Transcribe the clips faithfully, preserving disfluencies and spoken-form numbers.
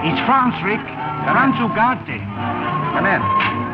It's France, Rick. Ranzugarte. Come in.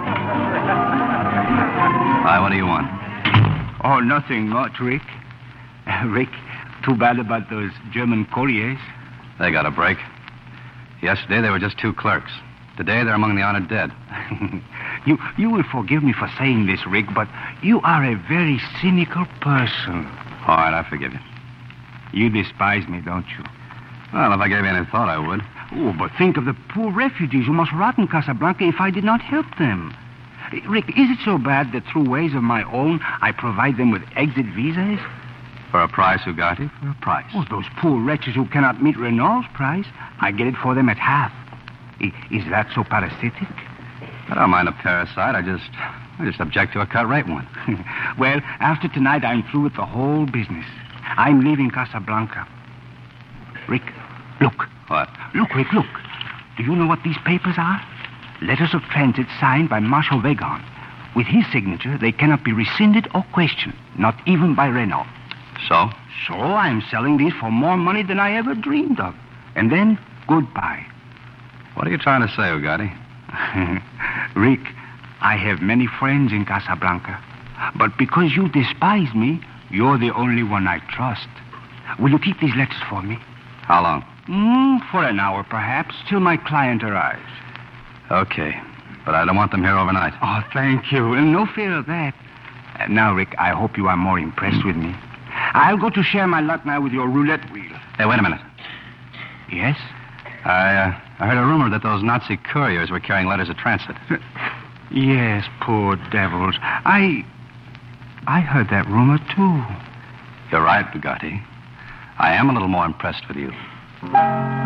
Hi, what do you want? Oh, nothing much, Rick. Uh, Rick, too bad about those German colliers. They got a break. Yesterday, they were just two clerks. Today, they're among the honored dead. you you will forgive me for saying this, Rick, but you are a very cynical person. All right, I forgive you. You despise me, don't you? Well, if I gave you any thought, I would. Oh, but think of the poor refugees who must rot in Casablanca if I did not help them. Rick, is it so bad that through ways of my own, I provide them with exit visas? For a price, Ugarte, for a price. Oh, those poor wretches who cannot meet Renault's price, I get it for them at half. I, is that so parasitic? I don't mind a parasite. I just, I just object to a cut rate one. Well, after tonight, I'm through with the whole business. I'm leaving Casablanca. Rick, look. What? Look, Rick, look. Do you know what these papers are? Letters of transit signed by Marshal Wegon. With his signature, they cannot be rescinded or questioned, not even by Renault. So? So I'm selling these for more money than I ever dreamed of. And then, goodbye. What are you trying to say, Ugarte? Rick, I have many friends in Casablanca. But because you despise me, you're the only one I trust. Will you keep these letters for me? How long? Mm, for an hour, perhaps, till my client arrives. Okay. But I don't want them here overnight. Oh, thank you. No fear of that. Uh, now, Rick, I hope you are more impressed with me. I'll go to share my luck now with your roulette wheel. Hey, wait a minute. Yes? I, uh, I heard a rumor that those Nazi couriers were carrying letters of transit. Yes, poor devils. I... I heard that rumor, too. You're right, Bugatti. I am a little more impressed with you.